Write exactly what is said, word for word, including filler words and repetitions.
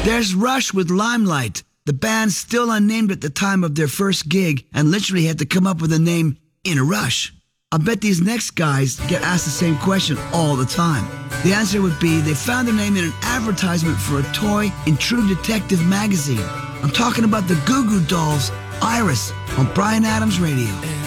There's Rush with Limelight. The band's still unnamed at the time of their first gig and literally had to come up with a name in a rush. I bet these next guys get asked the same question all the time. The answer would be they found their name in an advertisement for a toy in True Detective magazine. I'm talking about the Goo Goo Dolls' Iris on Bryan Adams Radio.